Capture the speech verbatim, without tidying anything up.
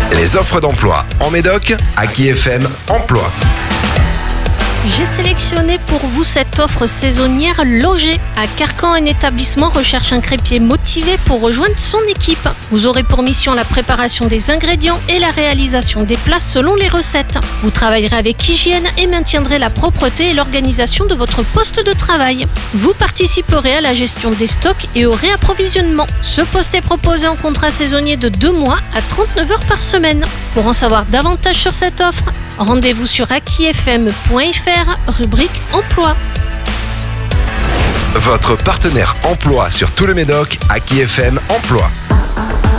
Les offres d'emploi en Médoc, Aki F M Emploi. J'ai sélectionné pour vous cette offre saisonnière logée. À Carcan, un établissement recherche un crépier motivé pour rejoindre son équipe. Vous aurez pour mission la préparation des ingrédients et la réalisation des plats selon les recettes. Vous travaillerez avec hygiène et maintiendrez la propreté et l'organisation de votre poste de travail. Vous participerez à la gestion des stocks et au réapprovisionnement. Ce poste est proposé en contrat saisonnier de deux mois à trente-neuf heures par semaine. Pour en savoir davantage sur cette offre, rendez-vous sur aki f m point f r, rubrique Emploi. Votre partenaire emploi sur tout le Médoc, Aki F M Emploi.